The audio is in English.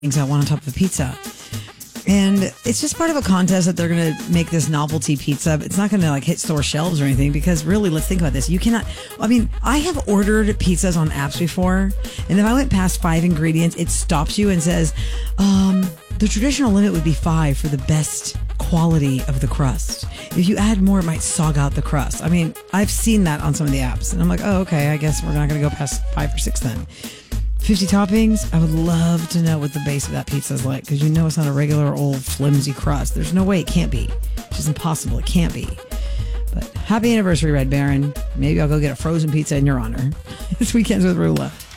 things I want on top of a pizza. And it's just part of a contest that they're going to make this novelty pizza. It's not going to like hit store shelves or anything because really, let's think about this. You cannot, I mean, I have ordered pizzas on apps before, and if I went past 5 ingredients, it stops you and says, the traditional limit would be 5 for the best quality of the crust. If you add more, it might sog out the crust. I mean, I've seen that on some of the apps, and I'm like, oh, okay, I guess we're not going to go past 5 or 6 then. 50 toppings. I would love to know what the base of that pizza is like, because you know it's not a regular old flimsy crust. There's no way it can't be. It's just impossible. It can't be. But happy anniversary, Red Baron. Maybe I'll go get a frozen pizza in your honor. This Weekends with Rula.